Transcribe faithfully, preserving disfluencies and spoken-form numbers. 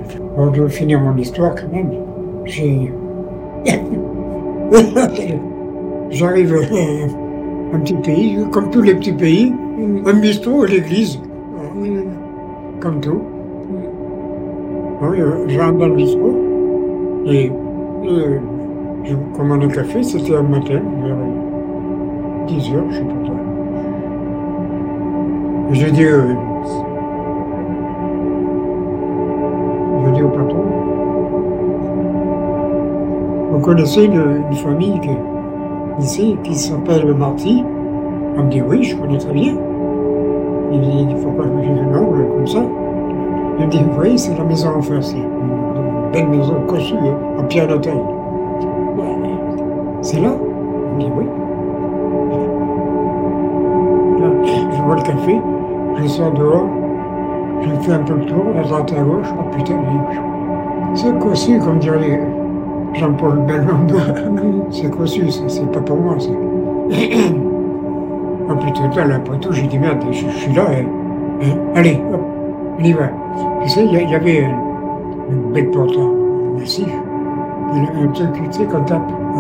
Bon, je vais finir mon histoire quand même. J'ai... J'arrive à un petit pays, comme tous les petits pays, un bistrot et l'église, comme tout. Oui, je rentre dans le bistrot et, et je commande un café, c'était un matin, vers dix heures, je sais pas quoi. Et je dis, euh, je dis au patron, vous connaissez une, une famille qui, ici qui s'appelle Marty? On me dit oui, je connais très bien. Il dit, il faut pas que je dise non, comme ça. Il dit oui, c'est la maison en face, c'est une belle maison cossue, en pierre de taille. C'est là? Il me dit oui. Là, je vois le café, je sors dehors, je fais un peu le tour, à droite à gauche, oh putain, c'est cossu, comme dirait Jean-Paul Belmondo. C'est cossu, c'est pas pour moi, c'est. Oh putain, là, après tout, j'ai dit merde, je, je suis là, et, et, allez, hop, on y va. Tu sais, il y, y avait une, une belle porte en massif, un truc, tu sais, qu'on tape.